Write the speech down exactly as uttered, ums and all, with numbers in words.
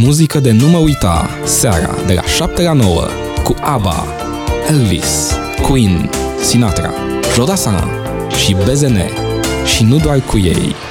muzică de nu mă uita, seara de la șapte la nouă, cu ABBA, Elvis, Queen, Sinatra, Jodassin și B Z N. Și nu doar cu ei.